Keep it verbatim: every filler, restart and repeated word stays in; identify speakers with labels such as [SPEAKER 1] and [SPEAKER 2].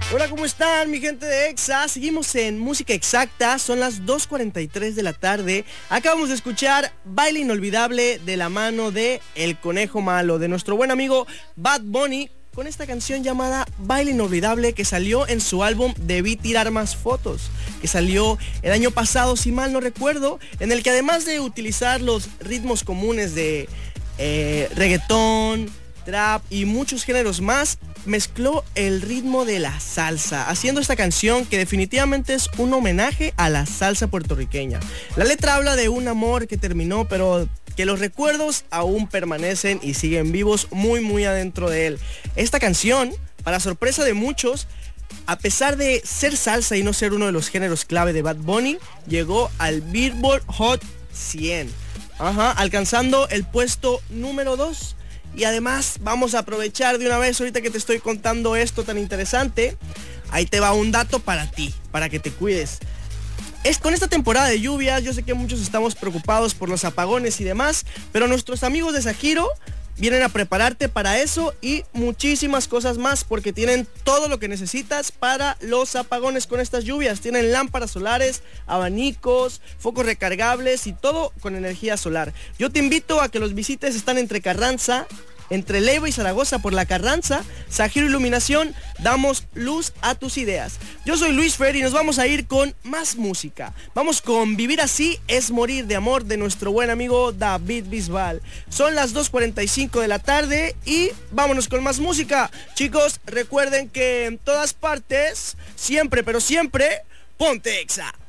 [SPEAKER 1] Hola, ¿cómo están mi gente de Exa? Seguimos en Música Exacta, son las dos cuarenta y tres de la tarde. Acabamos de escuchar Baile Inolvidable de la mano de El Conejo Malo, de nuestro buen amigo Bad Bunny, con esta canción llamada Baile Inolvidable, que salió en su álbum Debí Tirar Más Fotos, que salió el año pasado, si mal no recuerdo, en el que además de utilizar los ritmos comunes de eh, reggaetón, trap y muchos géneros más, mezcló el ritmo de la salsa, haciendo esta canción que definitivamente es un homenaje a la salsa puertorriqueña. La letra habla de un amor que terminó, pero que los recuerdos aún permanecen y siguen vivos muy muy adentro de él. Esta canción, para sorpresa de muchos, a pesar de ser salsa y no ser uno de los géneros clave de Bad Bunny, llegó al Billboard Hot cien, ajá, alcanzando el puesto número dos. Y además vamos a aprovechar de una vez, ahorita que te estoy contando esto tan interesante, ahí te va un dato para ti, para que te cuides. Es con esta temporada de lluvias, yo sé que muchos estamos preocupados por los apagones y demás, pero nuestros amigos de Sajiro vienen a prepararte para eso y muchísimas cosas más, porque tienen todo lo que necesitas para los apagones con estas lluvias. Tienen lámparas solares, abanicos, focos recargables y todo con energía solar. Yo te invito a que los visites, están entre Carranza, entre Leiva y Zaragoza por la Carranza. Sajiro Iluminación, damos luz a tus ideas. Yo soy Luis Fer y nos vamos a ir con más música. Vamos con Vivir Así es Morir de Amor, de nuestro buen amigo David Bisbal. Son las dos cuarenta y cinco de la tarde y vámonos con más música. Chicos, recuerden que en todas partes, siempre, pero siempre, ponte Exa.